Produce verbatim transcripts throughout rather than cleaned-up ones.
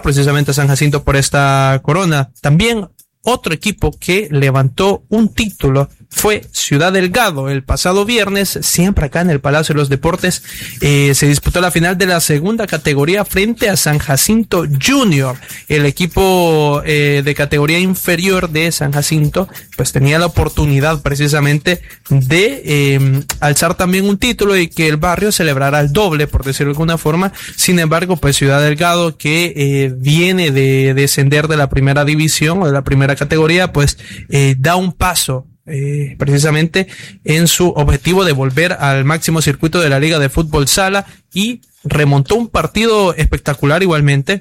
precisamente a San Jacinto por esta corona. También otro equipo que levantó un título fue Ciudad Delgado. El pasado viernes, siempre acá en el Palacio de los Deportes, eh, se disputó la final de la segunda categoría frente a San Jacinto Junior. El equipo eh, de categoría inferior de San Jacinto pues tenía la oportunidad precisamente de eh, alzar también un título y que el barrio celebrara el doble, por decirlo de alguna forma. Sin embargo, pues Ciudad Delgado, que eh, viene de descender de la primera división o de la primera categoría, pues eh, da un paso Eh, precisamente en su objetivo de volver al máximo circuito de la Liga de Fútbol Sala, y remontó un partido espectacular igualmente.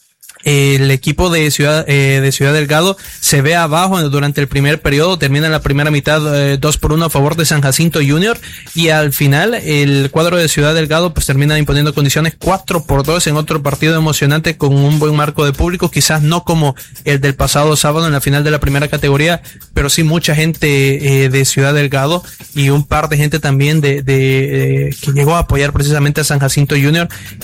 El equipo de Ciudad eh, de Ciudad Delgado se ve abajo durante el primer periodo, termina en la primera mitad eh, dos por uno a favor de San Jacinto Junior, y al final el cuadro de Ciudad Delgado pues termina imponiendo condiciones cuatro por dos en otro partido emocionante con un buen marco de público, quizás no como el del pasado sábado en la final de la primera categoría, pero sí mucha gente eh, de Ciudad Delgado y un par de gente también de, de eh, que llegó a apoyar precisamente a San Jacinto Junior.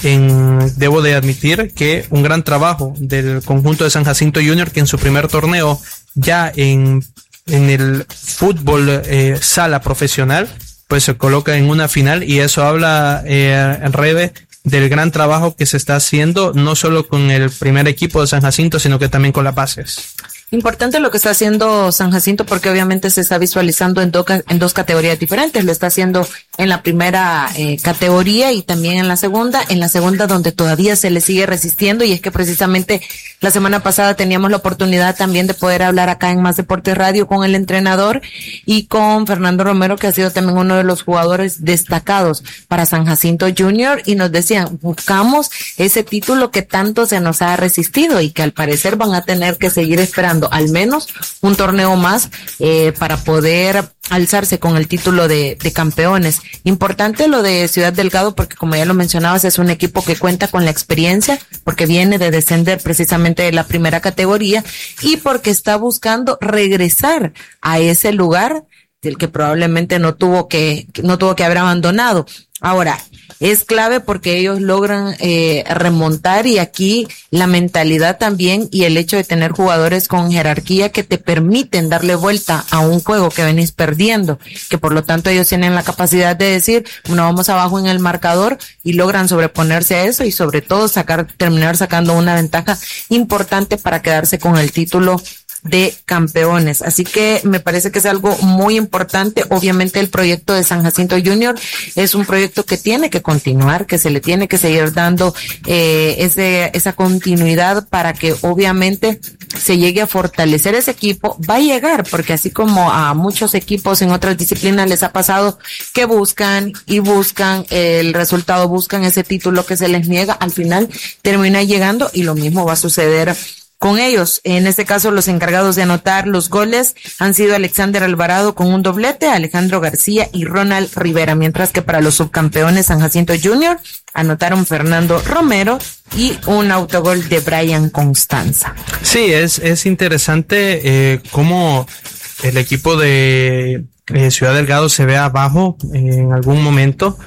En, debo de admitir que un gran trabajo del conjunto de San Jacinto Junior, que en su primer torneo ya en, en el fútbol eh, sala profesional pues se coloca en una final, y eso habla eh, en Rebe del gran trabajo que se está haciendo no solo con el primer equipo de San Jacinto, sino que también con las bases. Importante lo que está haciendo San Jacinto, porque obviamente se está visualizando en, do, en dos categorías diferentes. Lo está haciendo en la primera eh, categoría y también en la segunda. En la segunda, donde todavía se le sigue resistiendo, y es que precisamente la semana pasada teníamos la oportunidad también de poder hablar acá en Más Deportes Radio con el entrenador y con Fernando Romero, que ha sido también uno de los jugadores destacados para San Jacinto Junior, y nos decían, buscamos ese título que tanto se nos ha resistido y que al parecer van a tener que seguir esperando al menos un torneo más eh, para poder alzarse con el título de, de campeones. Importante lo de Ciudad Delgado, porque como ya lo mencionabas, es un equipo que cuenta con la experiencia, porque viene de descender precisamente de la primera categoría y porque está buscando regresar a ese lugar del que probablemente no tuvo que, no tuvo que haber abandonado. Ahora, es clave porque ellos logran eh, remontar, y aquí la mentalidad también y el hecho de tener jugadores con jerarquía que te permiten darle vuelta a un juego que venís perdiendo, que por lo tanto ellos tienen la capacidad de decir, bueno, vamos abajo en el marcador, y logran sobreponerse a eso y sobre todo sacar, terminar sacando una ventaja importante para quedarse con el título de campeones. Así que me parece que es algo muy importante. Obviamente el proyecto de San Jacinto Junior es un proyecto que tiene que continuar, que se le tiene que seguir dando eh, ese, esa continuidad para que obviamente se llegue a fortalecer ese equipo. Va a llegar, porque así como a muchos equipos en otras disciplinas les ha pasado que buscan y buscan el resultado, buscan ese título que se les niega, al final termina llegando, y lo mismo va a suceder con ellos. En este caso, los encargados de anotar los goles han sido Alexander Alvarado con un doblete, Alejandro García y Ronald Rivera, mientras que para los subcampeones San Jacinto Junior anotaron Fernando Romero y un autogol de Brian Constanza. Sí, es, es interesante eh, cómo el equipo de eh, Ciudad Delgado se ve abajo eh, en algún momento.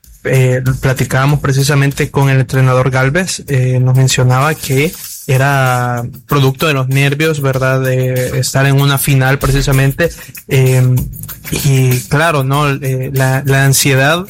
Eh, platicábamos precisamente con el entrenador Galvez, eh, nos mencionaba que era producto de los nervios, ¿verdad? De estar en una final precisamente, eh, y claro, ¿no? Eh, la, la ansiedad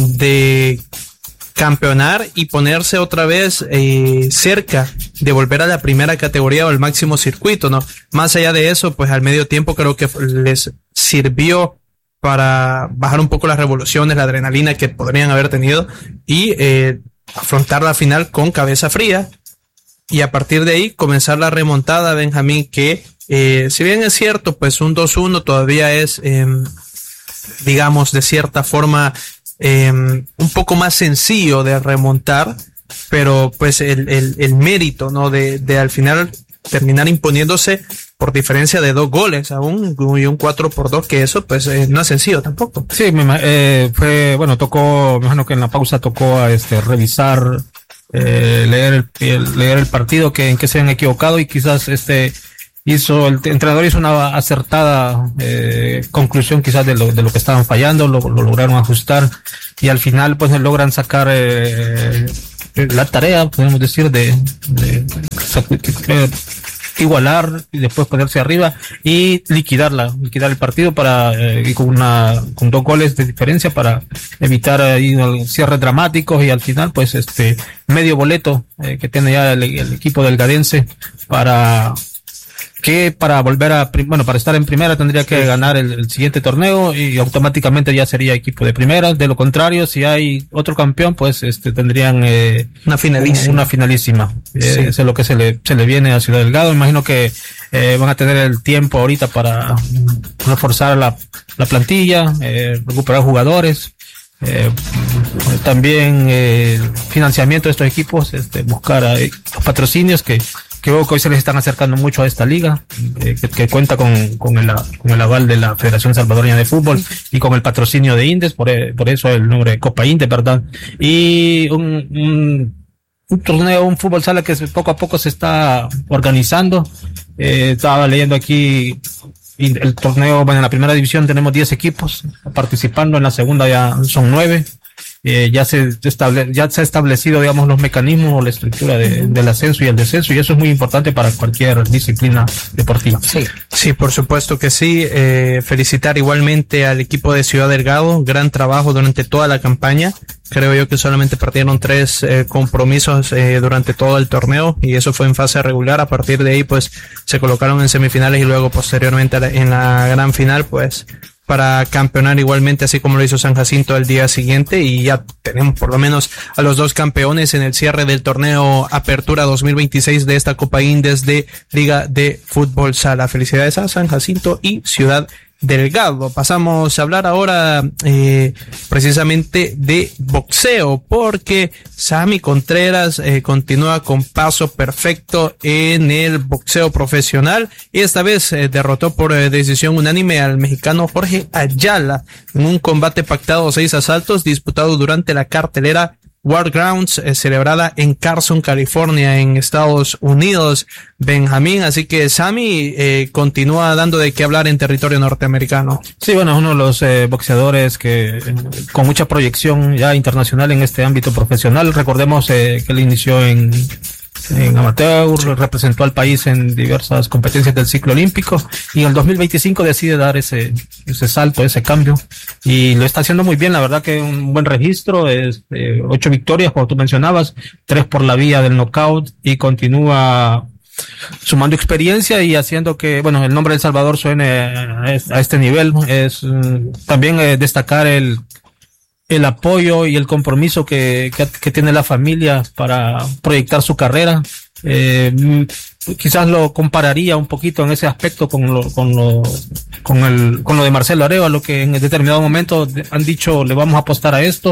de campeonar y ponerse otra vez eh, cerca de volver a la primera categoría o el máximo circuito, ¿no? Más allá de eso, pues al medio tiempo creo que les sirvió para bajar un poco las revoluciones, la adrenalina que podrían haber tenido, y eh, afrontar la final con cabeza fría, y a partir de ahí comenzar la remontada, Benjamín, que eh, si bien es cierto, pues un dos uno todavía es, eh, digamos, de cierta forma eh, un poco más sencillo de remontar, pero pues el, el, el mérito, ¿no? De, de al final terminar imponiéndose por diferencia de dos goles aún, y un cuatro por dos, que eso pues eh, no es sencillo tampoco. Sí, me, eh, fue, bueno, tocó, me imagino que en la pausa tocó a este revisar, eh, leer el, el, leer el partido que en que se han equivocado, y quizás este hizo, el entrenador hizo una acertada eh, conclusión quizás de lo, de lo que estaban fallando, lo, lo lograron ajustar, y al final pues logran sacar eh, la tarea, podemos decir, de, de eh, igualar y después ponerse arriba y liquidarla, liquidar el partido para eh, y con una con dos goles de diferencia para evitar ahí eh, cierres dramáticos y al final pues este medio boleto eh, que tiene ya el, el equipo del Gadense para que para volver a, bueno, para estar en primera tendría que ganar el, el siguiente torneo y automáticamente ya sería equipo de primera. De lo contrario, si hay otro campeón, pues este tendrían eh, una finalísima. Una finalísima. Sí. Eh, eso es lo que se le, se le viene a Ciudad Delgado. Imagino que eh, van a tener el tiempo ahorita para reforzar la, la plantilla, eh, recuperar jugadores. Eh, también eh, financiamiento de estos equipos, este, buscar eh, los patrocinios que que hoy se les están acercando mucho a esta liga, eh, que, que cuenta con, con, el, con el aval de la Federación Salvadoreña de Fútbol y con el patrocinio de Indes, por, por eso el nombre de Copa Indes, ¿verdad? Y un, un, un torneo, un fútbol sala que poco a poco se está organizando. Eh, estaba leyendo aquí el torneo, bueno, en la primera división tenemos diez equipos participando, en la segunda ya son nueve. Eh, ya se estable, ya se ha establecido, digamos, los mecanismos o la estructura de, del ascenso y el descenso, y eso es muy importante para cualquier disciplina deportiva. Sí, sí, por supuesto que sí. Eh, felicitar igualmente al equipo de Ciudad Delgado, gran trabajo durante toda la campaña. Creo yo que solamente perdieron tres eh, compromisos eh, durante todo el torneo y eso fue en fase regular. A partir de ahí, pues, se colocaron en semifinales y luego posteriormente en la gran final, pues, para campeonar igualmente, así como lo hizo San Jacinto el día siguiente, y ya tenemos por lo menos a los dos campeones en el cierre del torneo Apertura dos mil veintiséis de esta Copa Indes de Liga de Fútbol Sala. Felicidades a San Jacinto y Ciudad Delgado. Pasamos a hablar ahora eh, precisamente de boxeo, porque Sammy Contreras eh, continúa con paso perfecto en el boxeo profesional y esta vez eh, derrotó por eh, decisión unánime al mexicano Jorge Ayala en un combate pactado seis asaltos disputado durante la cartelera War Grounds, eh, celebrada en Carson, California, en Estados Unidos, Benjamín. Así que Sammy eh, continúa dando de qué hablar en territorio norteamericano. Sí, bueno, es uno de los eh, boxeadores que eh, con mucha proyección ya internacional en este ámbito profesional. Recordemos eh, que él inició en en amateur, representó al país en diversas competencias del ciclo olímpico y en el dos mil veinticinco decide dar ese ese salto, ese cambio y lo está haciendo muy bien. La verdad que un buen registro, es eh, ocho victorias como tú mencionabas, tres por la vía del knockout y continúa sumando experiencia y haciendo que, bueno, el nombre de El Salvador suene a, a este nivel. Es um, también eh, destacar el el apoyo y el compromiso que, que, que tiene la familia para proyectar su carrera. Eh, quizás lo compararía un poquito en ese aspecto con lo, con lo, con el, con lo de Marcelo Arévalo, que en determinado momento han dicho, le vamos a apostar a esto.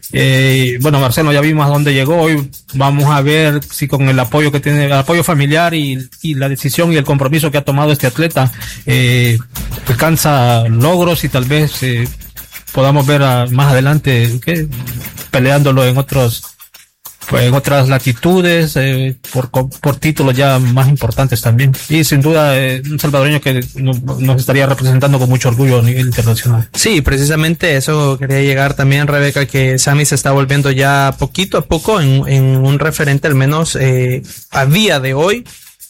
Eh, bueno, Marcelo ya vimos a dónde llegó, hoy vamos a ver si con el apoyo que tiene, el apoyo familiar y, y la decisión y el compromiso que ha tomado este atleta, eh, alcanza logros y tal vez, eh, podamos ver a, más adelante ¿qué? peleándolo en otros pues, en otras latitudes eh, por por títulos ya más importantes también y sin duda eh, un salvadoreño que no, nos estaría representando con mucho orgullo a nivel internacional. Sí, precisamente eso quería llegar también, Rebeca, que Sammy se está volviendo ya poquito a poco en, en un referente al menos eh, a día de hoy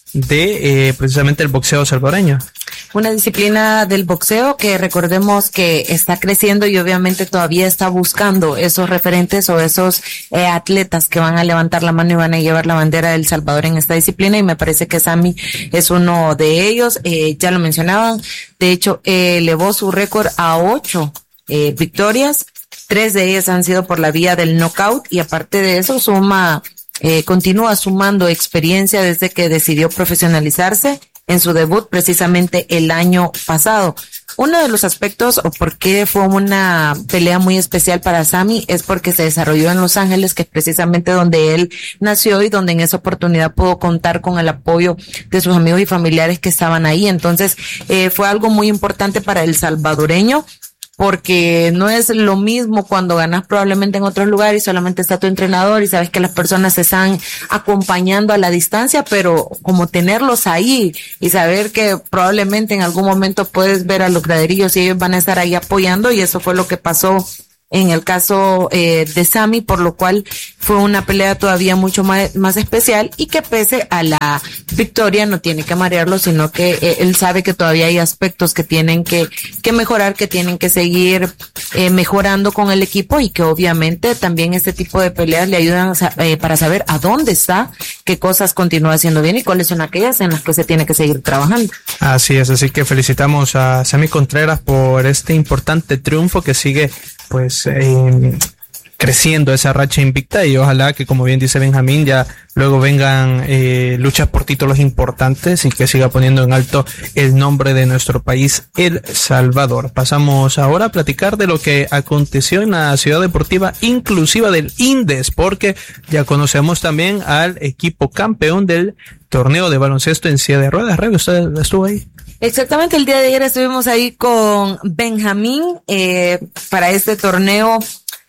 de eh, precisamente el boxeo salvadoreño. Una disciplina del boxeo que recordemos que está creciendo y obviamente todavía está buscando esos referentes o esos eh, atletas que van a levantar la mano y van a llevar la bandera del Salvador en esta disciplina y me parece que Sammy es uno de ellos. Eh, ya lo mencionaban, de hecho eh, elevó su récord a ocho eh, victorias, tres de ellas han sido por la vía del knockout y aparte de eso suma Eh, continúa sumando experiencia desde que decidió profesionalizarse en su debut precisamente el año pasado. Uno de los aspectos o por qué fue una pelea muy especial para Sammy es porque se desarrolló en Los Ángeles, que es precisamente donde él nació y donde en esa oportunidad pudo contar con el apoyo de sus amigos y familiares que estaban ahí. Entonces eh, fue algo muy importante para el salvadoreño, porque no es lo mismo cuando ganas probablemente en otros lugares y solamente está tu entrenador y sabes que las personas se están acompañando a la distancia, pero como tenerlos ahí y saber que probablemente en algún momento puedes ver a los graderillos y ellos van a estar ahí apoyando, y eso fue lo que pasó en el caso eh, de Sammy, por lo cual fue una pelea todavía mucho más, más especial y que pese a la victoria no tiene que marearlo, sino que eh, él sabe que todavía hay aspectos que tienen que, que mejorar, que tienen que seguir eh, mejorando con el equipo y que obviamente también este tipo de peleas le ayudan a, eh, para saber a dónde está, qué cosas continúa haciendo bien y cuáles son aquellas en las que se tiene que seguir trabajando. Así es, así que felicitamos a Sammy Contreras por este importante triunfo que sigue pues eh, creciendo esa racha invicta y ojalá que, como bien dice Benjamín, ya luego vengan eh, luchas por títulos importantes y que siga poniendo en alto el nombre de nuestro país, El Salvador. Pasamos ahora a platicar de lo que aconteció en la Ciudad Deportiva Inclusiva del INDES, porque ya conocemos también al equipo campeón del torneo de baloncesto en silla de ruedas. Rey, ¿usted estuvo ahí? Exactamente, el día de ayer estuvimos ahí con Benjamín eh, para este torneo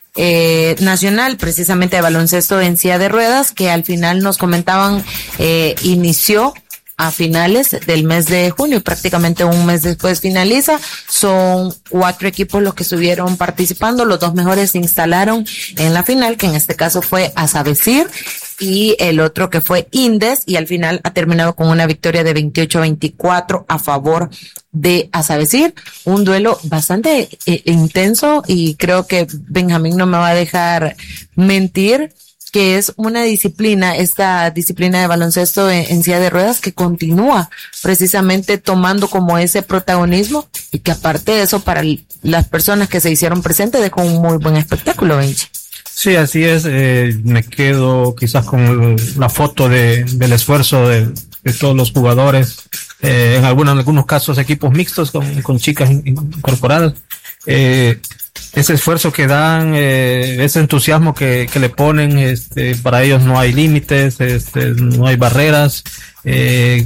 eh, nacional, precisamente de baloncesto en silla de ruedas, que al final nos comentaban eh, inició a finales del mes de junio, prácticamente un mes después finaliza. Son cuatro equipos los que estuvieron participando, los dos mejores se instalaron en la final, que en este caso fue Asabecir, y el otro que fue Indes, y al final ha terminado con una victoria de veintiocho a veinticuatro a favor de Asabecir. Un duelo bastante eh, intenso, y creo que Benjamín no me va a dejar mentir, que es una disciplina, esta disciplina de baloncesto en, en silla de ruedas, que continúa precisamente tomando como ese protagonismo, y que aparte de eso, para las personas que se hicieron presentes, dejó un muy buen espectáculo, Benji. Sí, así es. Eh, me quedo quizás con el, la foto de, del esfuerzo de, de todos los jugadores, eh, en algunos, en algunos casos equipos mixtos con, con chicas incorporadas. Eh, ese esfuerzo que dan, eh, ese entusiasmo que, que le ponen, este, para ellos no hay límites, este, no hay barreras, eh,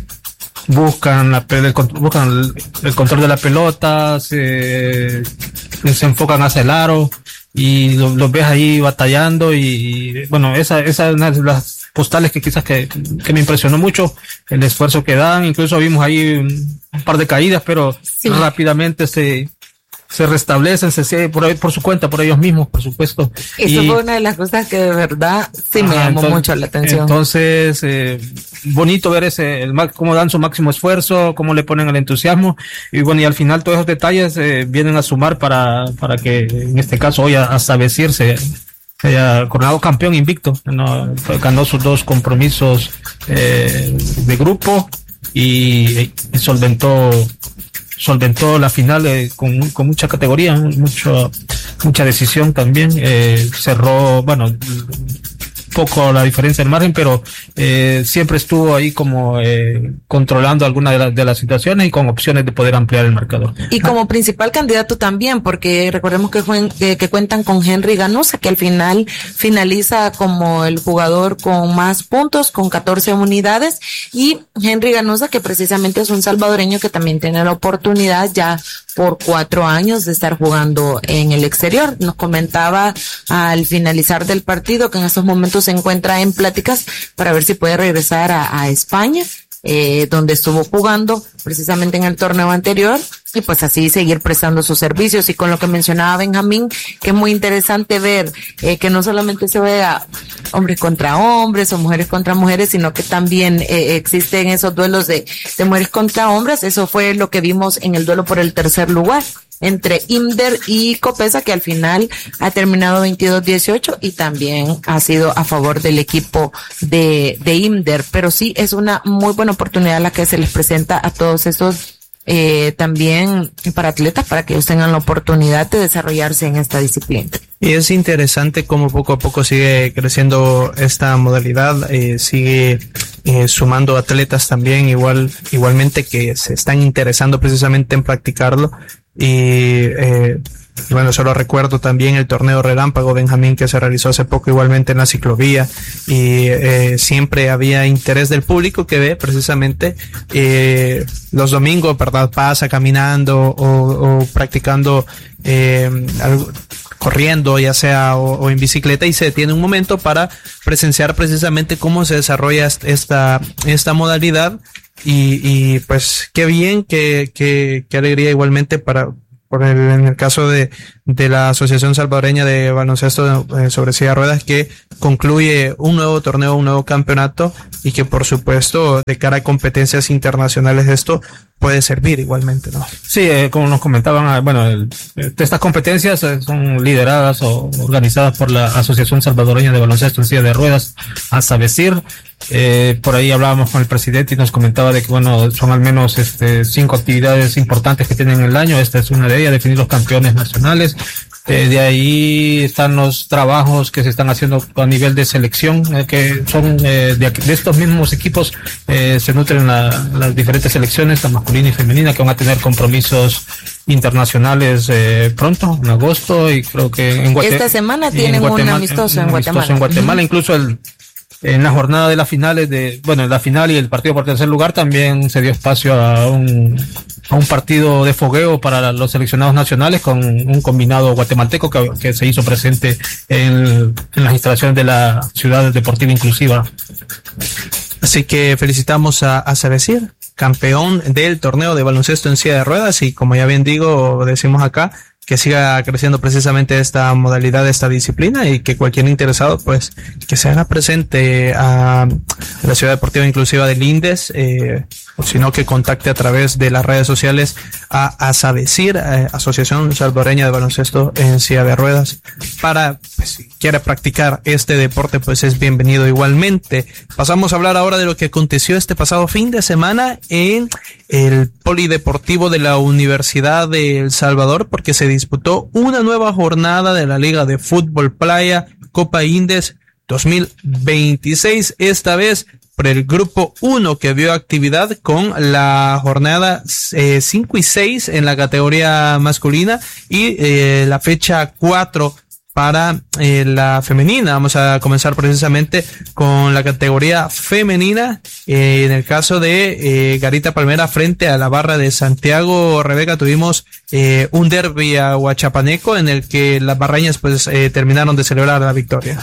buscan la, el, buscan el, el control de la pelota, se, se enfocan hacia el aro, y los lo ves ahí batallando, y, y bueno, esa, esa es una de las postales que quizás que, que me impresionó mucho, el esfuerzo que dan. Incluso vimos ahí un, un par de caídas, pero sí, rápidamente se se restablecen, se, se por, por su cuenta, por ellos mismos, por supuesto. Eso y, fue una de las cosas que de verdad sí me ah, llamó entonces, mucho la atención. Entonces, eh, bonito ver ese, el, cómo dan su máximo esfuerzo, cómo le ponen el entusiasmo, y bueno, y al final todos esos detalles eh, vienen a sumar para, para que, en este caso, hoy a, a Asabecir se haya coronado campeón invicto, ¿no? Ganó sus dos compromisos eh, de grupo y, y solventó solventó la final eh, con, con mucha categoría, mucho, mucha decisión también, eh, cerró, bueno, poco la diferencia del margen, pero eh, siempre estuvo ahí como eh, controlando alguna de, la, de las situaciones y con opciones de poder ampliar el marcador. Y como principal candidato también, porque recordemos que, fue, que, que cuentan con Henry Ganosa, que al final finaliza como el jugador con más puntos, con catorce unidades, y Henry Ganosa, que precisamente es un salvadoreño que también tiene la oportunidad ya por cuatro años de estar jugando en el exterior. Nos comentaba al finalizar del partido que en estos momentos se encuentra en pláticas para ver si puede regresar a, a España, eh, donde estuvo jugando precisamente en el torneo anterior, y pues así seguir prestando sus servicios. Y con lo que mencionaba Benjamín, que es muy interesante ver eh, que no solamente se vea hombres contra hombres o mujeres contra mujeres, sino que también eh, existen esos duelos de, de mujeres contra hombres. Eso fue lo que vimos en el duelo por el tercer lugar entre IMDER y Copesa, que al final ha terminado veintidós dieciocho y también ha sido a favor del equipo de, de IMDER. Pero sí es una muy buena oportunidad la que se les presenta a todos estos eh, también para atletas, para que ellos tengan la oportunidad de desarrollarse en esta disciplina. Y es interesante cómo poco a poco sigue creciendo esta modalidad, eh, sigue eh, sumando atletas también igual, igualmente que se están interesando precisamente en practicarlo. Y eh, bueno, solo recuerdo también el torneo Relámpago, Benjamín, que se realizó hace poco igualmente en la ciclovía, y eh, siempre había interés del público que ve precisamente eh, los domingos, ¿verdad? Pasa caminando o, o practicando eh, algo, corriendo, ya sea o, o en bicicleta, y se detiene un momento para presenciar precisamente cómo se desarrolla esta esta modalidad. Y, y pues qué bien, qué, qué, qué alegría igualmente para por el, en el caso de, de la Asociación Salvadoreña de Baloncesto eh, sobre silla de ruedas, que concluye un nuevo torneo, un nuevo campeonato, y que por supuesto de cara a competencias internacionales esto puede servir igualmente, ¿no? Sí, eh, como nos comentaban, bueno, el, estas competencias eh, son lideradas o organizadas por la Asociación Salvadoreña de Baloncesto en silla de ruedas, ASABESIR. Eh, por ahí hablábamos con el presidente y nos comentaba de que, bueno, son al menos este cinco actividades importantes que tienen en el año. Esta es una de ellas, definir los campeones nacionales. Eh, de ahí están los trabajos que se están haciendo a nivel de selección, eh, que son eh, de, de estos mismos equipos eh, se nutren la, las diferentes selecciones, la masculina y femenina, que van a tener compromisos internacionales eh, pronto, en agosto, y creo que en Guatemala. Esta semana tienen un amistoso en, en Guatemala. En Guatemala, uh-huh. Incluso el en la jornada de las finales de, bueno, en la final y el partido por tercer lugar también se dio espacio a un, a un partido de fogueo para los seleccionados nacionales con un combinado guatemalteco que, que se hizo presente en, en las instalaciones de la Ciudad Deportiva Inclusiva. Así que felicitamos a, a ASABESIR, campeón del torneo de baloncesto en silla de ruedas, y como ya bien digo, decimos acá, que siga creciendo precisamente esta modalidad, esta disciplina, y que cualquier interesado pues que se haga presente a, a la Ciudad Deportiva Inclusiva de Lindes, eh, o sino que contacte a través de las redes sociales a ASABESIR, eh, Asociación Salvadoreña de Baloncesto en silla de ruedas, para, pues, si quiere practicar este deporte, pues es bienvenido igualmente. Pasamos a hablar ahora de lo que aconteció este pasado fin de semana en el Polideportivo de la Universidad de El Salvador, porque se disputó una nueva jornada de la Liga de Fútbol Playa Copa Indes dos mil veintiséis, esta vez por el grupo uno, que vio actividad con la jornada eh, cinco y seis en la categoría masculina y eh, la fecha cuatro para eh, la femenina. Vamos a comenzar precisamente con la categoría femenina. Eh, en el caso de eh, Garita Palmera frente a la Barra de Santiago, Rebeca, tuvimos eh, un derbi aguachapaneco en el que las barreñas pues eh, terminaron de celebrar la victoria.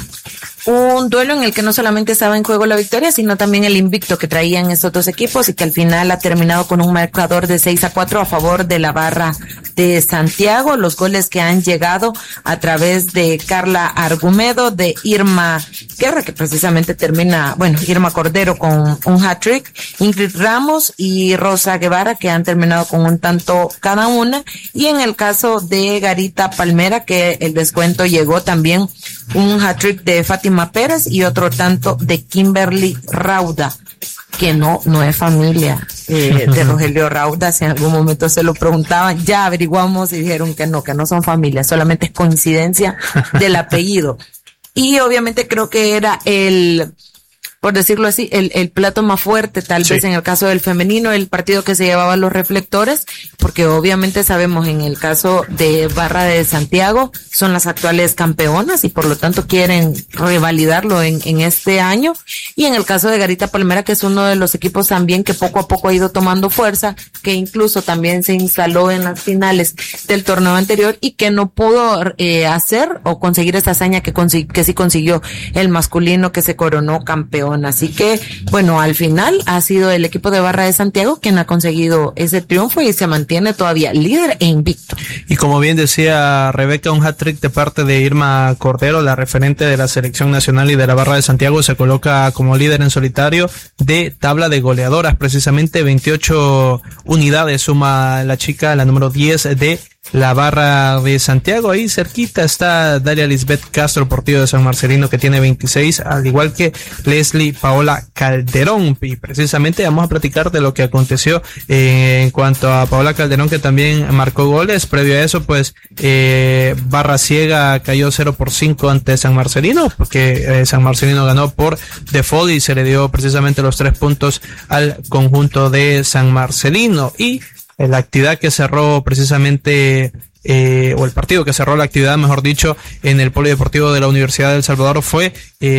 Un duelo en el que no solamente estaba en juego la victoria, sino también el invicto que traían estos dos equipos, y que al final ha terminado con un marcador de seis a cuatro a favor de la Barra de Santiago. Los goles que han llegado a través de Carla Argumedo, de Irma Guerra, que precisamente termina, bueno, Irma Cordero con un hat-trick, Ingrid Ramos y Rosa Guevara, que han terminado con un tanto cada una. Y en el caso de Garita Palmera, que el descuento llegó también un hat-trick de Fátima Pérez y otro tanto de Kimberly Rauda, que no, no es familia eh, de Rogelio Rauda. Si en algún momento se lo preguntaban, ya averiguamos y dijeron que no, que no son familia, solamente es coincidencia del apellido. Y obviamente creo que era el, por decirlo así, el, el plato más fuerte, tal sí. vez en el caso del femenino, el partido que se llevaba los reflectores, porque obviamente sabemos en el caso de Barra de Santiago son las actuales campeonas y por lo tanto quieren revalidarlo en, en este año. Y en el caso de Garita Palmera, que es uno de los equipos también que poco a poco ha ido tomando fuerza, que incluso también se instaló en las finales del torneo anterior y que no pudo eh, hacer o conseguir esa hazaña que, consig- que sí consiguió el masculino, que se coronó campeón. Así que, bueno, al final ha sido el equipo de Barra de Santiago quien ha conseguido ese triunfo y se mantiene todavía líder e invicto. Y como bien decía Rebeca, un hat-trick de parte de Irma Cordero, la referente de la selección nacional y de la Barra de Santiago, se coloca como líder en solitario de tabla de goleadoras. Precisamente veintiocho unidades suma la chica, la número diez de la Barra de Santiago. Ahí cerquita está Daria Lisbeth Castro Portillo de San Marcelino, que tiene veintiséis, al igual que Leslie Paola Calderón. Y precisamente vamos a platicar de lo que aconteció eh, en cuanto a Paola Calderón, que también marcó goles. Previo a eso, pues eh, Barra Ciega cayó cero por cinco ante San Marcelino, porque eh, San Marcelino ganó por default y se le dio precisamente los tres puntos al conjunto de San Marcelino. Y la actividad que cerró precisamente, eh, o el partido que cerró la actividad, mejor dicho, en el Polideportivo de la Universidad de El Salvador fue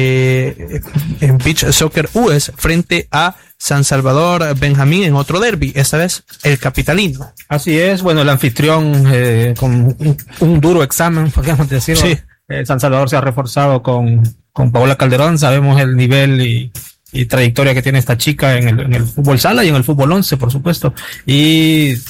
eh, en Beach Soccer U S frente a San Salvador Benjamín en otro derbi, esta vez el capitalino. Así es, bueno, el anfitrión eh, con un, un duro examen, podríamos decirlo. Sí. Eh, San Salvador se ha reforzado con, con Paola Calderón, sabemos el nivel y y trayectoria que tiene esta chica en el, en el fútbol sala y en el fútbol once, por supuesto. Y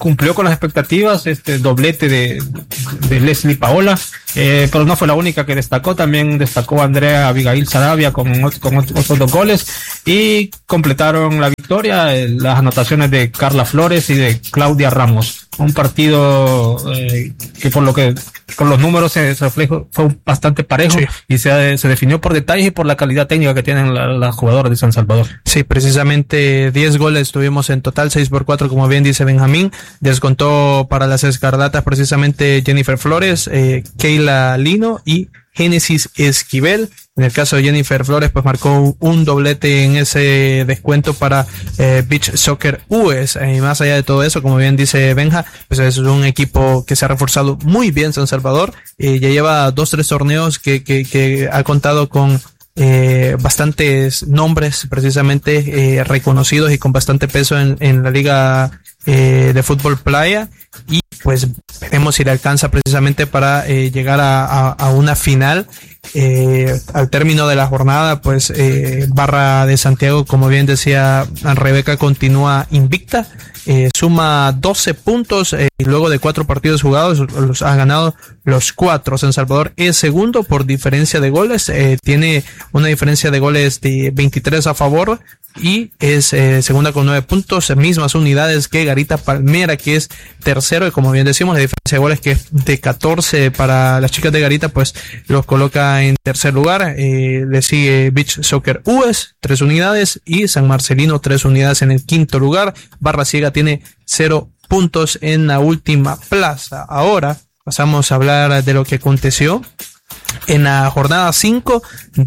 cumplió con las expectativas, este doblete de, de Leslie Paola, eh, pero no fue la única que destacó, también destacó Andrea Abigail Sarabia con, con otros dos goles, y completaron la victoria eh, las anotaciones de Carla Flores y de Claudia Ramos. Un partido eh, que por lo que con los números se, se reflejó, fue bastante parejo, sí. y se, se definió por detalles y por la calidad técnica que tienen las la jugadoras de San Salvador. Sí, precisamente diez goles tuvimos en total, seis por cuatro, como bien dice Benjamín. Descontó para las Escarlatas precisamente Jennifer Flores, eh, Keila Lino y Génesis Esquivel. En el caso de Jennifer Flores, pues marcó un doblete en ese descuento para eh, Beach Soccer U S. Y más allá de todo eso, como bien dice Benja, pues es un equipo que se ha reforzado muy bien San Salvador. Eh, ya lleva dos, tres torneos que, que, que ha contado con eh, bastantes nombres precisamente eh, reconocidos y con bastante peso en, en la liga eh, de fútbol playa. Y pues veremos si le alcanza precisamente para eh, llegar a, a, a una final. Eh, al término de la jornada, pues eh, Barra de Santiago, como bien decía Rebeca, continúa invicta, eh, suma doce puntos eh, y luego de cuatro partidos jugados los ha ganado los cuatro. San Salvador es segundo por diferencia de goles, eh, tiene una diferencia de goles de veintitrés a favor y es eh, segunda con nueve puntos, mismas unidades que Garita Palmera, que es tercero, y como bien decimos, la diferencia de goles que es de catorce para las chicas de Garita, pues los coloca en tercer lugar. Eh, le sigue Beach Soccer U S, tres unidades, y San Marcelino, tres unidades en el quinto lugar. Barra Ciega tiene cero puntos en la última plaza. Ahora pasamos a hablar de lo que aconteció en la jornada cinco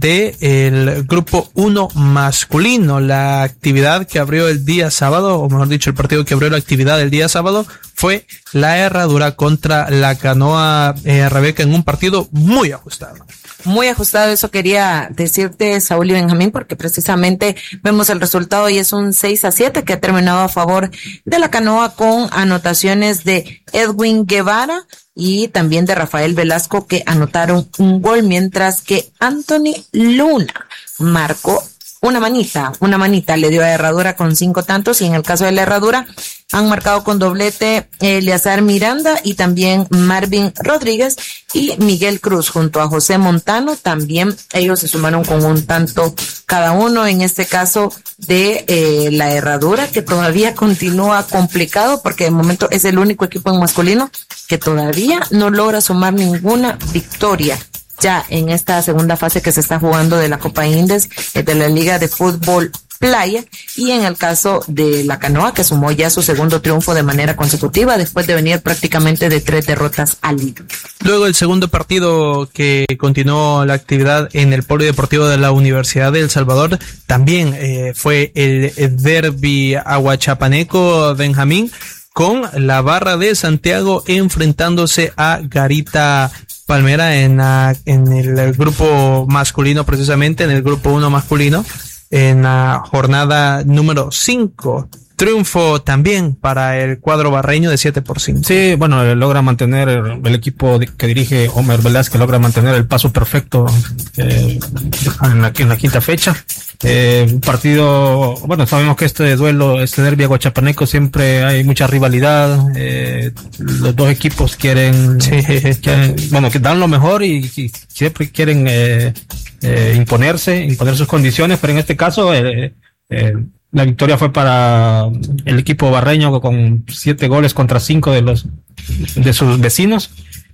del grupo uno masculino. La actividad que abrió el día sábado, o mejor dicho, el partido que abrió la actividad el día sábado fue la Herradura contra la Canoa eh, Rebeca, en un partido muy ajustado. Muy ajustado, eso quería decirte, Saúl y Benjamín, porque precisamente vemos el resultado y es un seis a siete que ha terminado a favor de la Canoa, con anotaciones de Edwin Guevara y también de Rafael Velasco, que anotaron un gol, mientras que Anthony Luna marcó una manita, una manita le dio a Herradura con cinco tantos, y en el caso de la Herradura han marcado con doblete Eleazar Miranda y también Marvin Rodríguez y Miguel Cruz junto a José Montano. También ellos se sumaron con un tanto cada uno, en este caso de eh, la Herradura, que todavía continúa complicado porque de momento es el único equipo en masculino que todavía no logra sumar ninguna victoria ya en esta segunda fase que se está jugando de la Copa Indes, eh, de la Liga de Fútbol Playa, y en el caso de la Canoa, que sumó ya su segundo triunfo de manera consecutiva después de venir prácticamente de tres derrotas al hilo. Luego el segundo partido que continuó la actividad en el Polideportivo de la Universidad de El Salvador también eh, fue el, el derbi aguachapaneco, Benjamín, con la Barra de Santiago enfrentándose a Garita Palmera en, la, en el grupo masculino, precisamente en el grupo uno masculino, en la jornada número cinco. Triunfo también para el cuadro barreño de siete por cinco. Sí, bueno, logra mantener el, el equipo que dirige Homer Velázquez, logra mantener el paso perfecto eh, en, la, en la quinta fecha. Eh, un partido, bueno, sabemos que este duelo, este derbi aguachapaneco, siempre hay mucha rivalidad. Eh, los dos equipos quieren, sí. quieren, bueno, que dan lo mejor y, y siempre quieren eh, eh, imponerse, imponer sus condiciones, pero en este caso, eh, eh, la victoria fue para el equipo barreño con siete goles contra cinco de los de sus vecinos,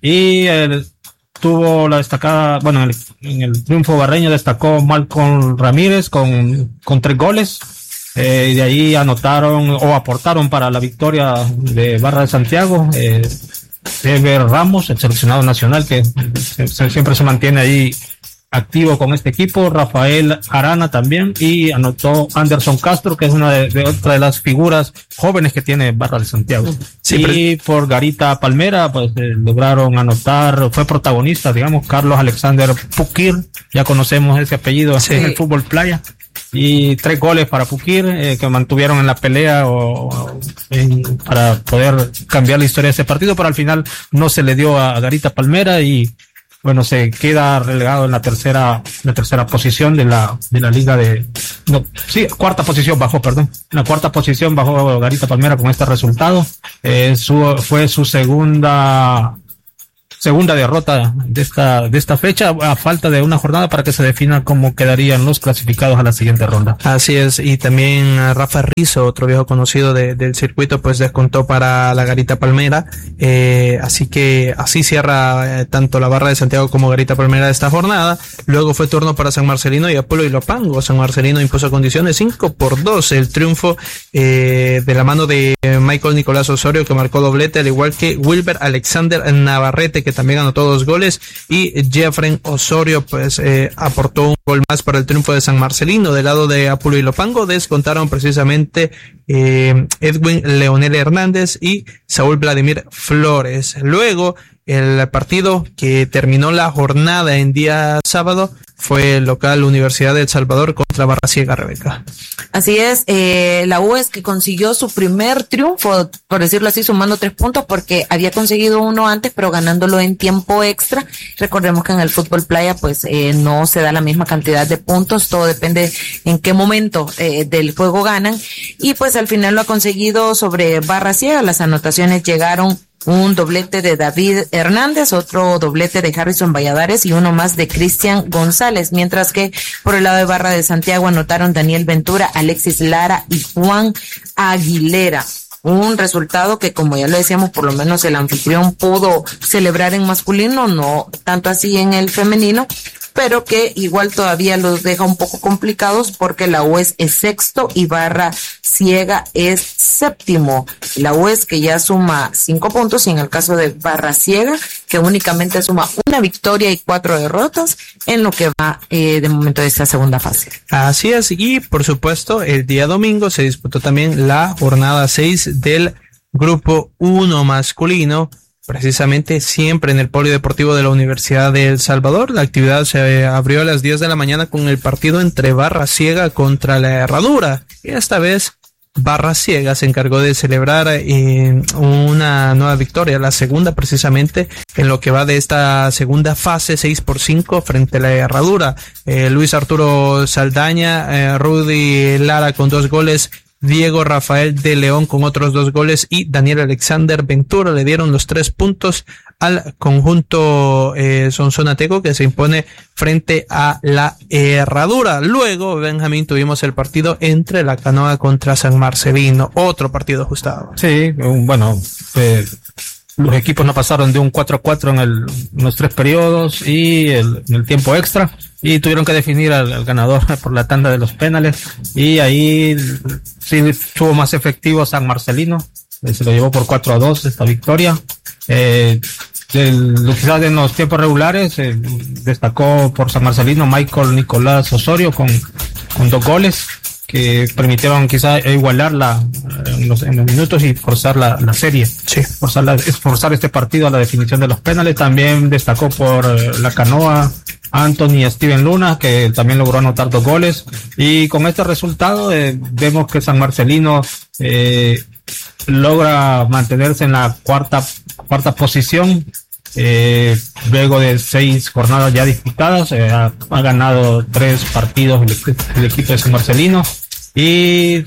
y eh, tuvo la destacada, bueno, en el, en el triunfo barreño destacó Malcolm Ramírez con, con tres goles, eh, y de ahí anotaron o aportaron para la victoria de Barra de Santiago, eh, Ever Ramos, el seleccionado nacional, que se, se, siempre se mantiene ahí activo con este equipo, Rafael Arana también, y anotó Anderson Castro, que es una de, de otra de las figuras jóvenes que tiene Barra de Santiago. Sí, y pero... por Garita Palmera, pues eh, lograron anotar, fue protagonista, digamos, Carlos Alexander Pukir, ya conocemos ese apellido, sí, en el fútbol playa, y tres goles para Pukir, eh, que mantuvieron en la pelea o, en, para poder cambiar la historia de ese partido, pero al final no se le dio a, a Garita Palmera, y bueno, se queda relegado en la tercera, la tercera posición de la, de la liga de, no, sí, cuarta posición bajó, perdón, en la cuarta posición bajó Garita Palmera con este resultado, eh, su, fue su segunda, segunda derrota de esta, de esta fecha, a falta de una jornada para que se defina cómo quedarían los clasificados a la siguiente ronda. Así es, y también Rafa Rizzo, otro viejo conocido de, del circuito, pues descontó para la Garita Palmera, eh, así que así cierra eh, tanto la Barra de Santiago como Garita Palmera esta jornada. Luego fue turno para San Marcelino y Apolo y Ilopango. San Marcelino impuso condiciones cinco por dos, el triunfo eh, de la mano de Michael Nicolás Osorio, que marcó doblete, al igual que Wilber Alexander Navarrete, que también anotó dos goles, y Jeffrey Osorio pues eh, aportó un gol más para el triunfo de San Marcelino. Del lado de Apolo y Ilopango descontaron precisamente eh, Edwin Leonel Hernández y Saúl Vladimir Flores. Luego el partido que terminó la jornada en día sábado fue el local Universidad de El Salvador contra Barraciega, Rebeca. Así es, eh, la U E S que consiguió su primer triunfo, por decirlo así, sumando tres puntos, porque había conseguido uno antes, pero ganándolo en tiempo extra. Recordemos que en el fútbol playa, pues, eh, no se da la misma cantidad de puntos, todo depende en qué momento eh, del juego ganan, y pues al final lo ha conseguido sobre Barraciega. Las anotaciones llegaron: un doblete de David Hernández, otro doblete de Harrison Valladares y uno más de Cristian González, mientras que por el lado de Barra de Santiago anotaron Daniel Ventura, Alexis Lara y Juan Aguilera. Un resultado que, como ya lo decíamos, por lo menos el anfitrión pudo celebrar en masculino, no tanto así en el femenino, pero que igual todavía los deja un poco complicados porque la U E S es sexto y Barraciega es séptimo. La U E S que ya suma cinco puntos, y en el caso de Barraciega que únicamente suma una victoria y cuatro derrotas en lo que va eh, de momento de esta segunda fase. Así es, y por supuesto el día domingo se disputó también la jornada seis del grupo uno masculino, precisamente siempre en el Polideportivo de la Universidad de El Salvador. La actividad se abrió a las diez de la mañana con el partido entre Barraciega contra la Herradura, y esta vez Barraciega se encargó de celebrar eh, una nueva victoria, la segunda precisamente en lo que va de esta segunda fase, seis por cinco frente a la Herradura. Eh, Luis Arturo Saldaña, eh, Rudy Lara con dos goles, Diego Rafael de León con otros dos goles y Daniel Alexander Ventura le dieron los tres puntos al conjunto eh, sonsonateco, que se impone frente a la Herradura. Luego, Benjamín, tuvimos el partido entre la Canoa contra San Marcelino, otro partido ajustado. Sí, bueno, eh, los equipos no pasaron de un cuatro a cuatro en, el, en los tres periodos y el, en el tiempo extra, y tuvieron que definir al, al ganador por la tanda de los penales, y ahí sí estuvo más efectivo San Marcelino, eh, se lo llevó por cuatro a dos esta victoria. Eh, el, quizás en los tiempos regulares eh, destacó por San Marcelino Michael Nicolás Osorio con, con dos goles que permitieron quizá igualar la, en, los, en los minutos y forzar la, la serie, sí. forzar, la, forzar este partido a la definición de los penales. También destacó por eh, la Canoa Anthony Steven Luna, que también logró anotar dos goles, y con este resultado eh, vemos que San Marcelino eh, logra mantenerse en la cuarta cuarta posición. Eh, luego de seis jornadas ya disputadas, eh, ha, ha ganado tres partidos el, el equipo de San Marcelino, y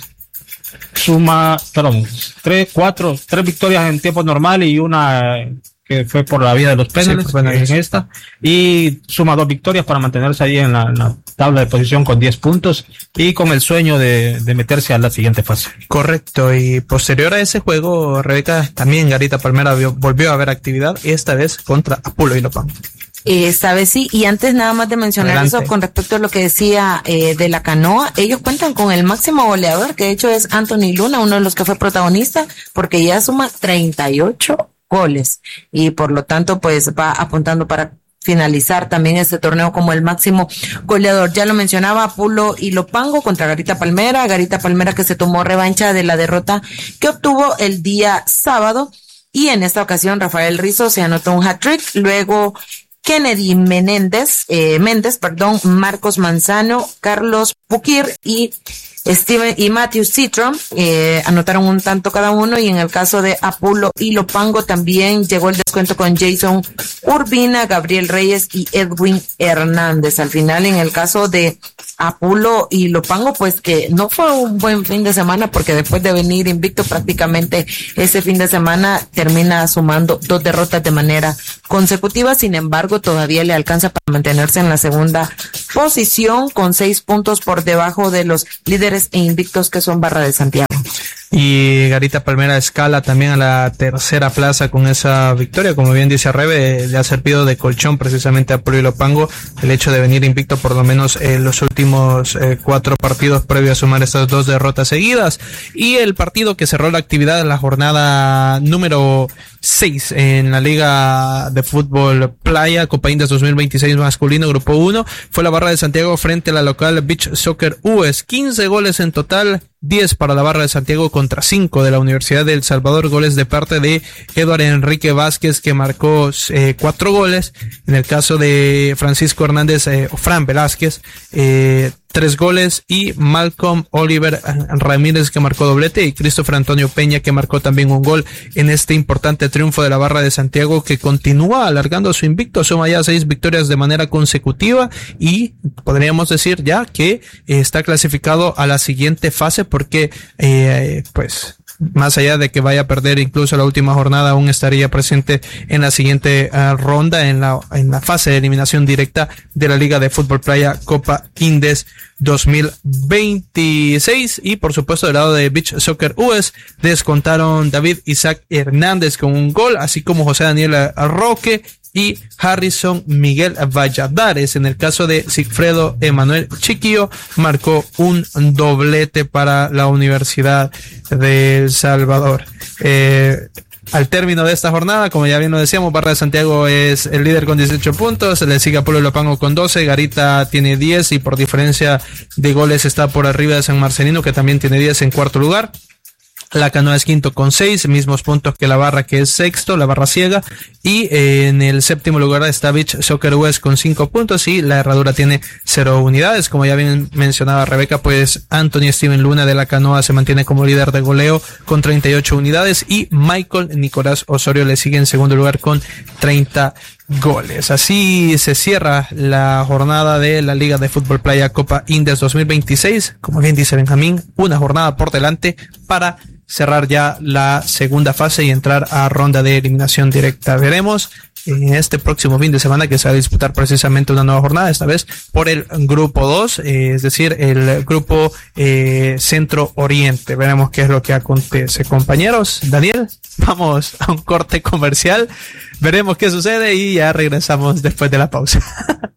suma, perdón, tres, cuatro, tres victorias en tiempo normal y una que fue por la vía de los penales, sí, en esta, y suma dos victorias para mantenerse ahí en la, en la tabla de posición con diez puntos y con el sueño de, de meterse a la siguiente fase. Correcto, y posterior a ese juego, Rebeca, también Garita Palmera vio, volvió a haber actividad, esta vez contra Apolo y Ilopango. Esta vez sí, y antes nada más de mencionar Adelante. Eso con respecto a lo que decía eh, de la Canoa, ellos cuentan con el máximo goleador, que de hecho es Anthony Luna, uno de los que fue protagonista, porque ya suma treinta y ocho goles, y por lo tanto pues va apuntando para finalizar también este torneo como el máximo goleador. Ya lo mencionaba, Apolo y Ilopango contra Garita Palmera, Garita Palmera que se tomó revancha de la derrota que obtuvo el día sábado, y en esta ocasión Rafael Rizzo se anotó un hat-trick, luego Kennedy Menéndez, eh, Méndez, perdón, Marcos Manzano, Carlos Puquir y Steven y Matthew Citron eh, anotaron un tanto cada uno, y en el caso de Apulo y Lopango también llegó el descuento con Jason Urbina, Gabriel Reyes y Edwin Hernández. Al final, en el caso de Apulo y Lopango, pues que no fue un buen fin de semana, porque después de venir invicto prácticamente ese fin de semana termina sumando dos derrotas de manera consecutiva. Sin embargo, todavía le alcanza para mantenerse en la segunda posición con seis puntos por debajo de los líderes e invictos que son Barra de Santiago. Y Garita Palmera escala también a la tercera plaza con esa victoria. Como bien dice Rebe, le ha servido de colchón precisamente a Pulo y Lopango el hecho de venir invicto por lo menos en los últimos eh, cuatro partidos previo a sumar estas dos derrotas seguidas. Y el partido que cerró la actividad en la jornada número seis en la Liga de Fútbol Playa Copa Indes dos mil veintiséis masculino Grupo uno fue la Barra de Santiago frente a la local Beach Soccer U E S. quince goles en total, diez para la Barra de Santiago contra cinco de la Universidad de El Salvador. Goles de parte de Eduardo Enrique Vázquez, que marcó eh, cuatro goles. En el caso de Francisco Hernández, eh, o Fran Velázquez, eh, tres goles, y Malcolm Oliver Ramírez, que marcó doblete, y Christopher Antonio Peña, que marcó también un gol en este importante triunfo de la Barra de Santiago, que continúa alargando su invicto. Suma ya seis victorias de manera consecutiva y podríamos decir ya que eh, está clasificado a la siguiente fase, porque eh, pues más allá de que vaya a perder incluso la última jornada, aún estaría presente en la siguiente uh, ronda, en la en la fase de eliminación directa de la Liga de Fútbol Playa Copa Indes dos mil veintiséis. Y por supuesto, del lado de Beach Soccer U E S, descontaron David Isaac Hernández con un gol, así como José Daniel Roque y Harrison Miguel Valladares. En el caso de Sigfredo Emanuel Chiquillo, marcó un doblete para la Universidad de El Salvador. Eh, al término de esta jornada, como ya bien lo decíamos, Barra de Santiago es el líder con dieciocho puntos, le sigue a Pulo y Lopango con doce, Garita tiene diez, y por diferencia de goles está por arriba de San Marcelino, que también tiene diez en cuarto lugar. La Canoa es quinto con seis, mismos puntos que la Barra, que es sexto, la Barra Ciega, y eh, en el séptimo lugar está Beach Soccer U E S con cinco puntos, y la Herradura tiene cero unidades. Como ya bien mencionaba Rebeca, pues Anthony Steven Luna de la Canoa se mantiene como líder de goleo con treinta y ocho unidades, y Michael Nicolás Osorio le sigue en segundo lugar con treinta goles. Así se cierra la jornada de la Liga de Fútbol Playa Copa Indes dos mil veintiséis. Como bien dice Benjamín, una jornada por delante para cerrar ya la segunda fase y entrar a ronda de eliminación directa. Veremos en este próximo fin de semana que se va a disputar precisamente una nueva jornada, esta vez por el grupo dos, eh, es decir, el grupo eh, Centro Oriente. Veremos qué es lo que acontece. Compañeros, Daniel, vamos a un corte comercial, veremos qué sucede y ya regresamos después de la pausa.